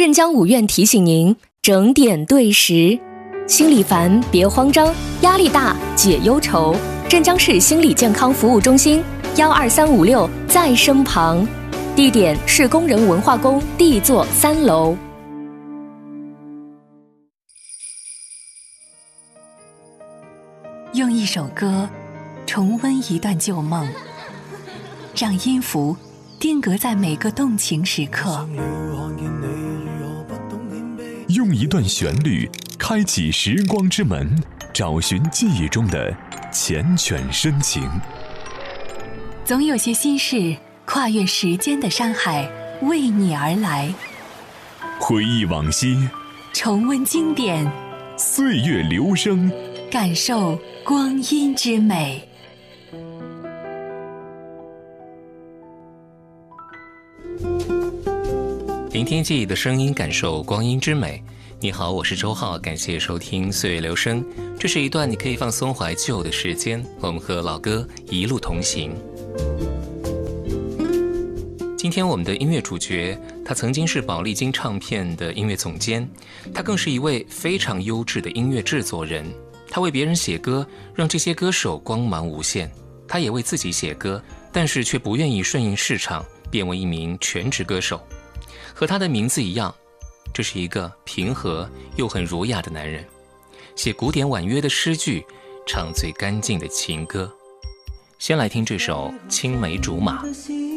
镇江五院提醒您整点对时，心里烦别慌张，压力大解忧愁。镇江市心理健康服务中心12356在身旁，地点是工人文化宫D座3楼。 用一首歌重温一段旧梦，让音符定格在每个动情时刻。 用一段旋律开启时光之门，找寻记忆中的缱绻深情。 总有些心事跨越时间的山海，为你而来。 回忆往昔， 重温经典， 岁月流声， 感受光阴之美。 聆听记忆的声音，感受光阴之美。你好，我是周浩，感谢收听岁月流声。这是一段你可以放松怀旧的时间，我们和老歌一路同行。今天我们的音乐主角，他曾经是宝丽金唱片的音乐总监，他更是一位非常优质的音乐制作人。他为别人写歌，让这些歌手光芒无限。他也为自己写歌，但是却不愿意顺应市场，变为一名全职歌手。和他的名字一样，这是一个平和又很儒雅的男人，写古典婉约的诗句，唱最干净的情歌。先来听这首《青梅竹马》。